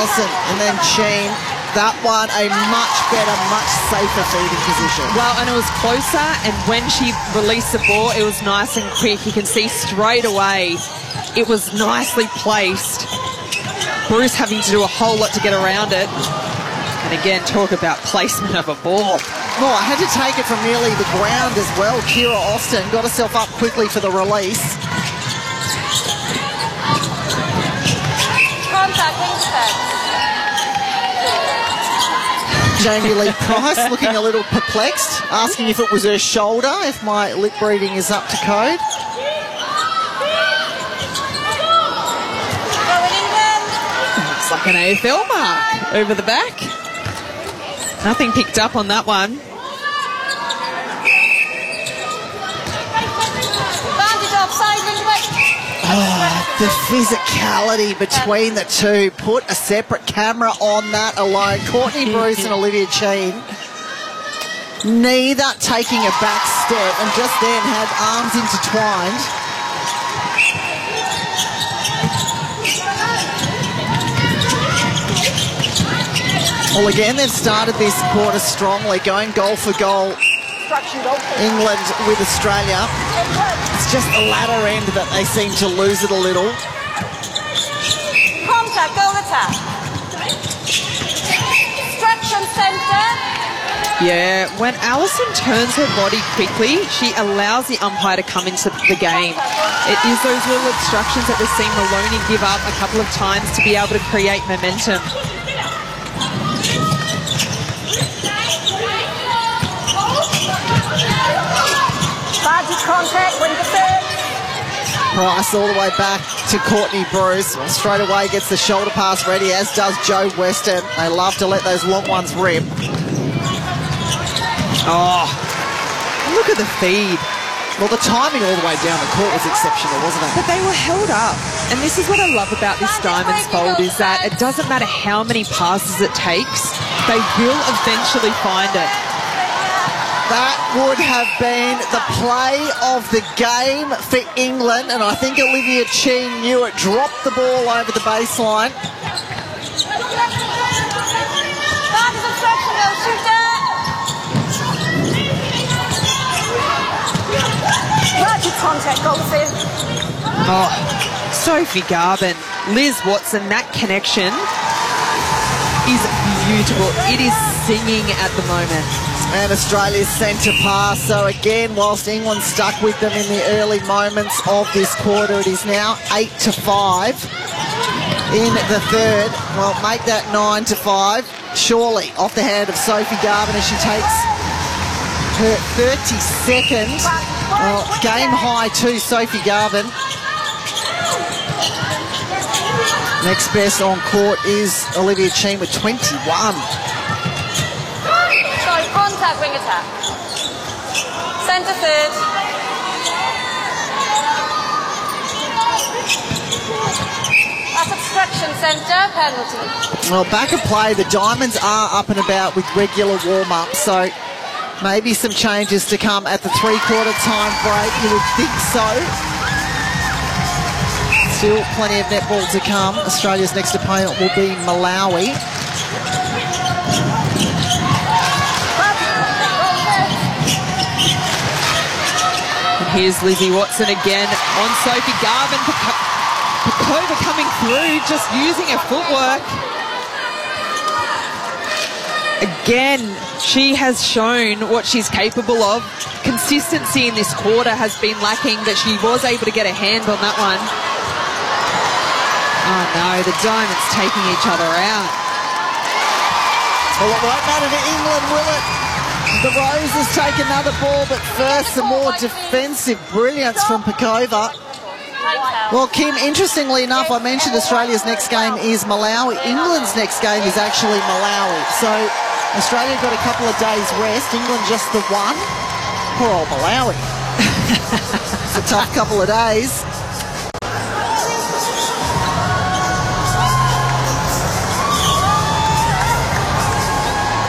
Allison, and then Sheen. That one, a much better, much safer feeding position. Well, and it was closer, and when she released the ball, it was nice and quick. You can see straight away it was nicely placed. Bruce having to do a whole lot to get around it. And again, talk about placement of a ball. Oh, I had to take it from nearly the ground as well. Kira Austin got herself up quickly for the release. Contact, Wingspan. Jamie Lee Price looking a little perplexed, asking if it was her shoulder, if my lip reading is up to code. It's like an AFL mark over the back. Nothing picked up on that one. The physicality between the two. Put a separate camera on that alone. Courtney Bruce and Olivia Sheen. Neither taking a back step, and just then had arms intertwined. Well, again, they've started this quarter strongly, going goal for goal. England with Australia. It's just the latter end that they seem to lose it a little. Contact, goal attack. Distraction centre. Yeah, when Allison turns her body quickly, she allows the umpire to come into the game. It is those little obstructions that we've seen Maloney give up a couple of times to be able to create momentum. Contact, win the third. Price all the way back to Courtney Bruce. Well, straight away gets the shoulder pass ready, as does Joe Weston. They love to let those long ones rip. Oh, look at the feed. Well, the timing all the way down the court was exceptional, wasn't it? But they were held up. And this is what I love about this Diamonds fold, is that it doesn't matter how many passes it takes, they will eventually find it. That would have been the play of the game for England, and I think Olivia Sheen knew it. Dropped the ball over the baseline. Contact, goal field. Oh, Sophie Garvin, Liz Watson, that connection is beautiful. It is singing at the moment. And Australia's centre pass. So again, whilst England stuck with them in the early moments of this quarter, it is now 8-5 in the third. Well, make that 9-5. Surely off the hand of Sophie Garvin as she takes her 32nd game high to Sophie Garvin. Next best on court is Olivia Sheen with 21. Contact, wing attack. Centre third. That's obstruction centre, penalty. Well, back of play, the Diamonds are up and about with regular warm-up, so maybe some changes to come at the three-quarter time break. You would think so. Still plenty of netball to come. Australia's next opponent will be Malawi. Here's Lizzie Watson again on Sophie Garvin. Pekova coming through, just using her footwork. Again, she has shown what she's capable of. Consistency in this quarter has been lacking, but she was able to get a hand on that one. Oh no, the Diamonds taking each other out. Well, it won't matter to England, will it? The Roses take another ball, but first some more defensive brilliance from Pekova. Well, Kim, interestingly enough, I mentioned Australia's next game is Malawi. England's next game is actually Malawi. So Australia got a couple of days rest. England just the one. Poor old Malawi. It's a tough couple of days.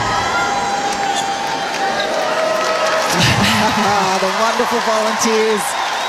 The wonderful Volunteers